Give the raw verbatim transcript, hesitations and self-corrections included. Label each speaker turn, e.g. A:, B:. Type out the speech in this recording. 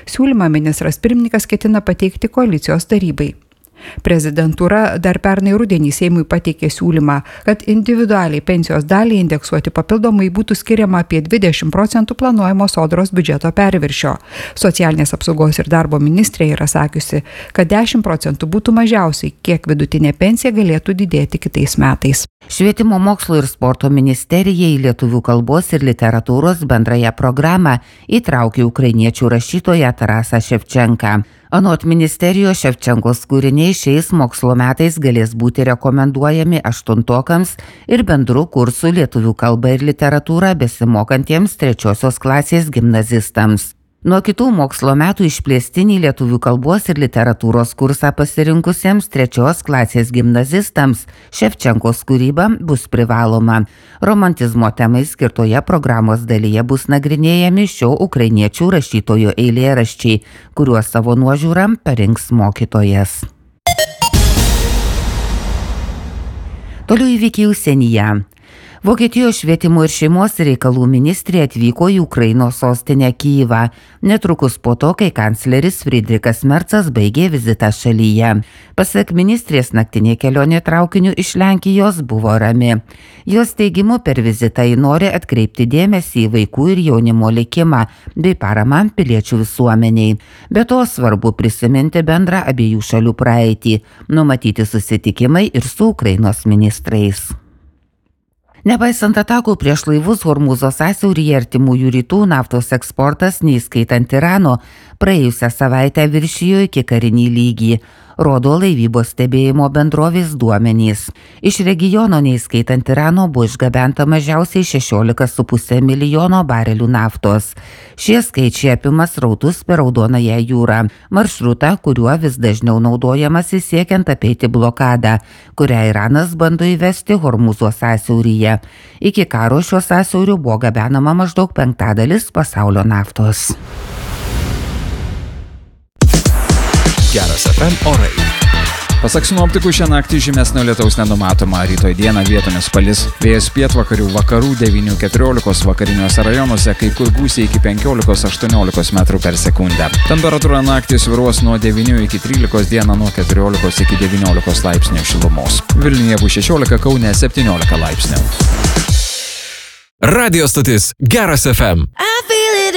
A: Siūlymą ministras pirmininkas ketina pateikti koalicijos tarybai. Prezidentūra dar pernai rudenį Seimui pateikė siūlymą, kad individualiai pensijos dalį indeksuoti papildomai būtų skiriama apie dvidešimt procentų planuojamo Sodros biudžeto perviršio. Socialinės apsaugos ir darbo ministrė yra sakiusi, kad dešimt procentų būtų mažiausiai, kiek vidutinė pensija galėtų didėti kitais metais.
B: Švietimo mokslo ir sporto ministerija į lietuvių kalbos ir literatūros bendrąją programą įtraukė ukrainiečių rašytoją Tarasą Ševčenką. Anot ministerijos, Ševčenkos kūriniai šiais mokslo metais galės būti rekomenduojami aštuntokams ir bendrų kursų lietuvių kalba ir literatūra besimokantiems trečiosios klasės gimnazistams. Nuo kitų mokslo metų išplėstinį lietuvių kalbos ir literatūros kursą pasirinkusiems trečios klasės gimnazistams Ševčenkos kūryba bus privaloma. Romantizmo temai skirtoje programos dalyje bus nagrinėjami šio ukrainiečių rašytojo eilėraščiai, kuriuos savo nuožiūrą parinks mokytojas. Toliau įvykiai užsienyje. Vokietijos švietimo ir šeimos reikalų ministrė atvyko į Ukrainos sostinę Kyjivą, netrukus po to, kai kancleris Friedrichas Mercas baigė vizitą šalyje. Pasak ministrės, naktinė kelionė traukiniu iš Lenkijos buvo rami. Jos teigimu, per vizitą ji nori atkreipti dėmesį į vaikų ir jaunimo likimą bei paramą piliečių visuomeniai. Be to svarbu prisiminti bendrą abiejų šalių praeitį, numatyti susitikimai ir su Ukrainos ministrais. Nepaisant atakų prieš laivus Hormūzo sąsiauryje artimųjų rytų, naftos eksportas, neįskaitant Irano, praėjusią savaitę viršijo iki karinį lygį, rodo laivybos stebėjimo bendrovės duomenys. Iš regiono, neįskaitant Irano, buvo išgabenta mažiausiai šešiolika su puse milijono barelių naftos. Šie skaičiai apima srautus per Raudonąją jūrą, maršrutą, kuriuo vis dažniau naudojamasi siekiant apeiti blokadą, kurią Iranas bando įvesti Hormūzo sąsiauryje. Iki karo šiuo sąsiauriu buvo gabenama maždaug penktadalis pasaulio naftos.
C: Geras F M orai. Pasak sinoptikų, šią naktį žymesnio lietaus nenumatoma, rytoj dieną vietomis palis. Vėjas pietvakarių vakarų devynių keturiolikos, vakariniuose rajonuose kai kur gūsiai iki penkiolikos aštuoniolikos metrų per sekundę. Temperatūra naktį svyruos nuo devynių iki trylikos, dieną nuo keturiolikos iki devyniolikos laipsnių šilumos. Vilniuje bus šešiolika, Kaune septyniolika laipsnių.
D: Radio stotis Geras F M.